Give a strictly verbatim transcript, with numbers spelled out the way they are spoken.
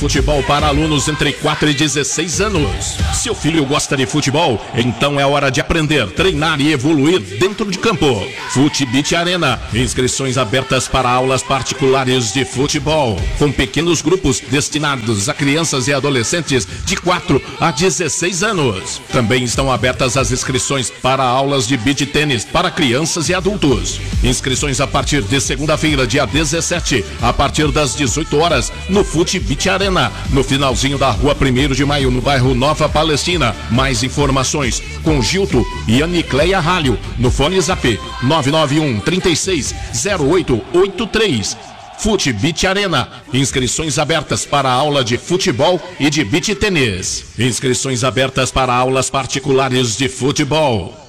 Futebol para alunos entre quatro e dezesseis anos. Seu filho gosta de futebol? Então é hora de aprender, treinar e evoluir dentro de campo. Futebit Arena. Inscrições abertas para aulas particulares de futebol, com pequenos grupos destinados a crianças e adolescentes de quatro a dezesseis anos. Também estão abertas as inscrições para aulas de beach tênis para crianças e adultos. Inscrições a partir de segunda-feira, dia dezessete, a partir das dezoito horas, no Futebit Arena, no finalzinho da rua primeiro de maio, no bairro Nova Palestina. Mais informações com Gilto e Anicleia Ralho, no fone zap nove nove um, trinta e seis, zero oito oito três. Futebit Arena. Inscrições abertas para aula de futebol e de beach tênis. Inscrições abertas para aulas particulares de futebol.